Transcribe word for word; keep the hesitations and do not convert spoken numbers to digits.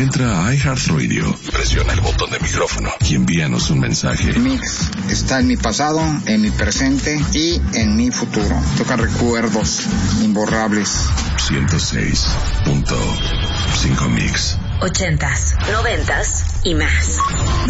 Entra a iHeartRadio, presiona el botón de micrófono y envíanos un mensaje. Mix está en mi pasado, en mi presente y en mi futuro. Toca recuerdos imborrables. ciento seis punto cinco Mix. Ochentas, noventas y más.